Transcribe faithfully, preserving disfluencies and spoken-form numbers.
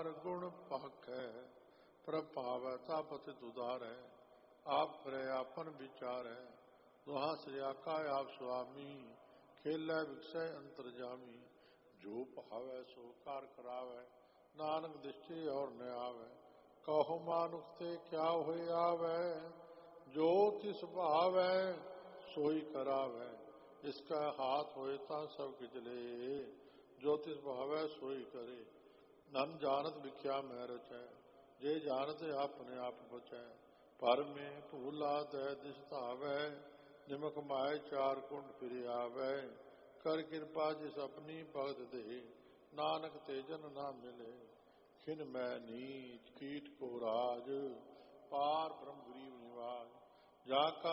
चार गुण पाकै, प्रभाव तापत तुधारै, आप करे आपन विचारै, दुहा श्रिया का आप स्वामी, खेलै विकसै अंतरजामी, जो भावै सो कार करावै, नानक दृष्टि और न आवे, कहो मानुख ते क्या होए आवे, जो तिस भावै सोई करावै, इसका हाथ होए ता सब किचले, जो तिस भावै सोई करे, नन जानत विख्या मैं रचै, जे जानत अपने आप बचै, पर में भूला दय दिस धावै, निमक माय चार कुंड फिर आवे, कर कृपा जिस अपनी भगत दे, नानक तेजन ना मिले, खिन मैं नीच कीट को राज, पार ब्रह्म गरीब निवाज, जाका